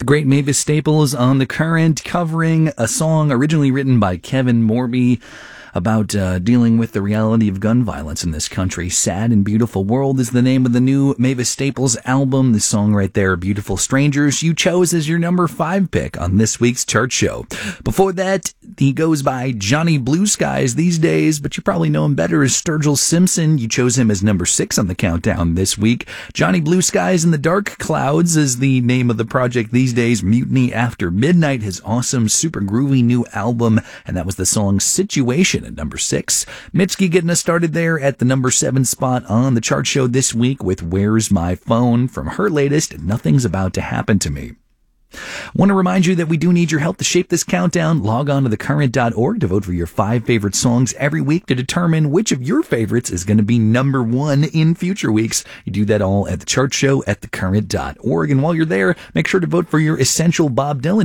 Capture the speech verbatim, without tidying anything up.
great Mavis Staples on The Current, covering a song originally written by Kevin Morby about uh, dealing with the reality of gun violence in this country. Sad and Beautiful World is the name of the new Mavis Staples album. The song right there, Beautiful Strangers, you chose as your number five pick on this week's chart show. Before that, he goes by Johnny Blue Skies these days, but you probably know him better as Sturgill Simpson. You chose him as number six on the countdown this week. Johnny Blue Skies in the Dark Clouds is the name of the project these days. Mutiny After Midnight, his awesome, super groovy new album, and that was the song Situation at number six. Mitski getting us started there at the number seven spot on the chart show this week with Where's My Phone from her latest Nothing's About to Happen to Me. Want to remind you that we do need your help to shape this countdown. Log on to the current dot org to vote for your five favorite songs every week to determine which of your favorites is going to be number one in future weeks. You do that all at the chart show at the current dot org. And while you're there, make sure to vote for your essential Bob Dylan